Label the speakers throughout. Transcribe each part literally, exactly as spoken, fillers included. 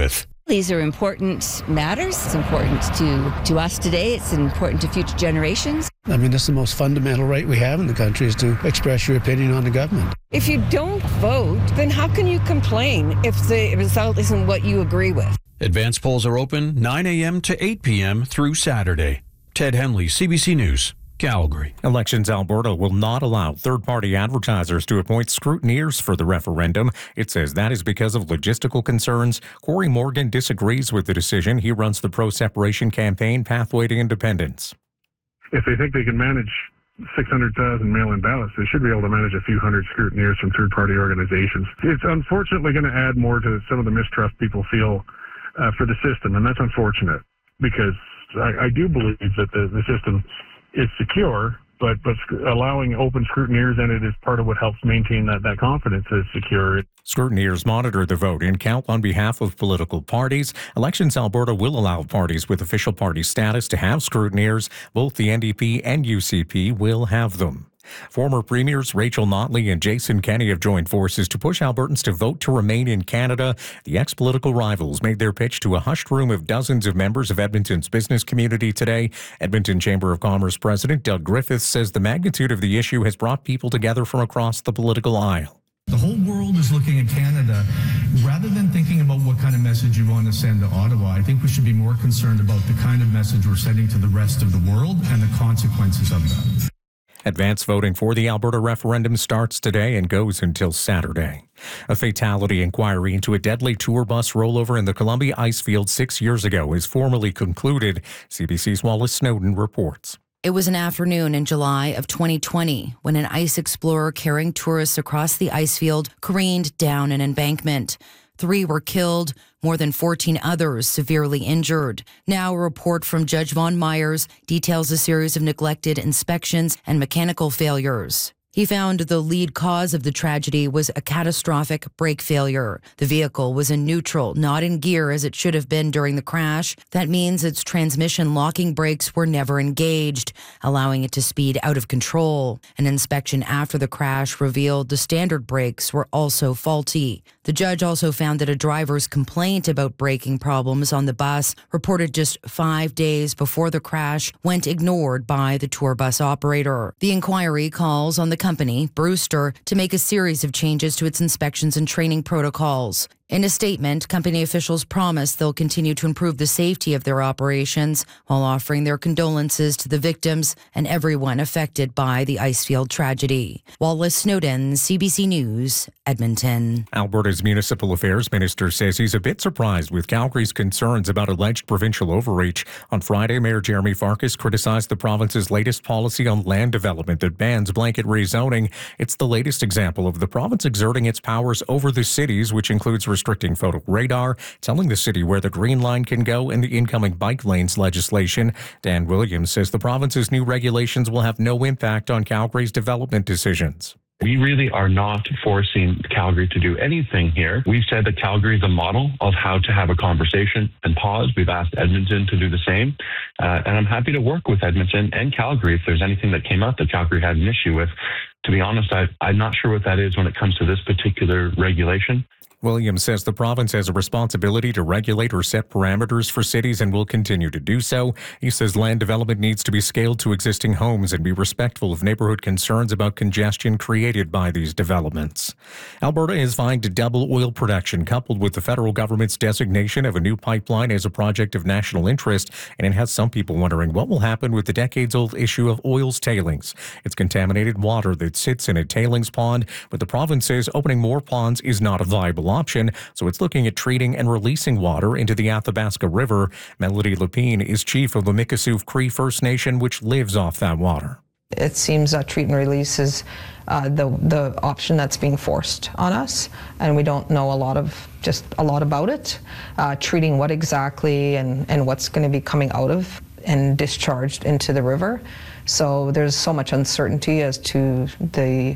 Speaker 1: with.
Speaker 2: These are important matters. It's important to, to us today. It's important to future generations.
Speaker 3: I mean, that's the most fundamental right we have in the country, is to express your opinion on the government.
Speaker 4: If you don't vote, then how can you complain if the result isn't what you agree with?
Speaker 1: Advance polls are open nine a.m. to eight p.m. through Saturday. Ted Henley, C B C News, Calgary.
Speaker 5: Elections Alberta will not allow third-party advertisers to appoint scrutineers for the referendum. It says that is because of logistical concerns. Corey Morgan disagrees with the decision. He runs the pro-separation campaign Pathway to Independence.
Speaker 6: If they think they can manage six hundred thousand mail-in ballots, they should be able to manage a few hundred scrutineers from third-party organizations. It's unfortunately going to add more to some of the mistrust people feel uh, for the system, and that's unfortunate because I, I do believe that the, the system is secure, but, but allowing open scrutineers in it is part of what helps maintain that, that confidence is secure.
Speaker 5: Scrutineers monitor the vote and count on behalf of political parties. Elections Alberta will allow parties with official party status to have scrutineers. Both the N D P and U C P will have them. Former Premiers Rachel Notley and Jason Kenney have joined forces to push Albertans to vote to remain in Canada. The ex-political rivals made their pitch to a hushed room of dozens of members of Edmonton's business community today. Edmonton Chamber of Commerce President Doug Griffiths says the magnitude of the issue has brought people together from across the political aisle.
Speaker 7: The whole world is looking at Canada. Rather than thinking about what kind of message you want to send to Ottawa, I think we should be more concerned about the kind of message we're sending to the rest of the world and the consequences of that.
Speaker 5: Advance voting for the Alberta referendum starts today and goes until Saturday. A fatality inquiry into a deadly tour bus rollover in the Columbia Icefield six years ago is formally concluded. C B C's Wallace Snowden reports.
Speaker 8: It was an afternoon in July of twenty twenty when an ice explorer carrying tourists across the icefield careened down an embankment. Three were killed, more than fourteen others severely injured. Now a report from Judge Von Myers details a series of neglected inspections and mechanical failures. He found the lead cause of the tragedy was a catastrophic brake failure. The vehicle was in neutral, not in gear as it should have been during the crash. That means its transmission locking brakes were never engaged, allowing it to speed out of control. An inspection after the crash revealed the standard brakes were also faulty. The judge also found that a driver's complaint about braking problems on the bus, reported just five days before the crash, went ignored by the tour bus operator. The inquiry calls on the company, Brewster, to make a series of changes to its inspections and training protocols. In a statement, company officials promise they'll continue to improve the safety of their operations while offering their condolences to the victims and everyone affected by the Icefield tragedy. Wallace Snowden, C B C News, Edmonton.
Speaker 5: Alberta's Municipal Affairs Minister says he's a bit surprised with Calgary's concerns about alleged provincial overreach. On Friday, Mayor Jeremy Farkas criticized the province's latest policy on land development that bans blanket rezoning. It's the latest example of the province exerting its powers over the cities, which includes restricting photo radar, telling the city where the green line can go, and the incoming bike lanes legislation. Dan Williams says the province's new regulations will have no impact on Calgary's development decisions.
Speaker 9: We really are not forcing Calgary to do anything here. We've said that Calgary is a model of how to have a conversation and pause. We've asked Edmonton to do the same. Uh, and I'm happy to work with Edmonton and Calgary if there's anything that came up that Calgary had an issue with. To be honest, I, I'm not sure what that is when it comes to this particular regulation.
Speaker 5: Williams says the province has a responsibility to regulate or set parameters for cities and will continue to do so. He says land development needs to be scaled to existing homes and be respectful of neighborhood concerns about congestion created by these developments. Alberta is vying to double oil production, coupled with the federal government's designation of a new pipeline as a project of national interest, and it has some people wondering what will happen with the decades-old issue of oil's tailings. It's contaminated water that sits in a tailings pond, but the province says opening more ponds is not a viable option, so it's looking at treating and releasing water into the Athabasca River. Melody Lapine is chief of the Mikisew Cree First Nation, which lives off that water.
Speaker 10: It seems that treat and release is uh, the the option that's being forced on us, and we don't know a lot of just a lot about it. Uh, treating what exactly and and what's going to be coming out of and discharged into the river. So there's so much uncertainty as to the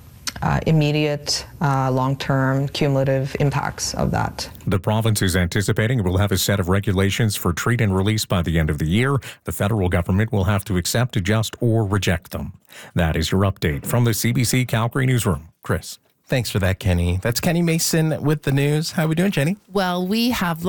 Speaker 10: Uh, immediate, uh, long-term, cumulative impacts of that.
Speaker 5: The province is anticipating it will have a set of regulations for treat and release by the end of the year. The federal government will have to accept, adjust, or reject them. That is your update from the C B C Calgary Newsroom. Chris.
Speaker 11: Thanks for that, Kenny. That's Kenny Mason with the news. How are we doing, Jenny?
Speaker 12: Well, we have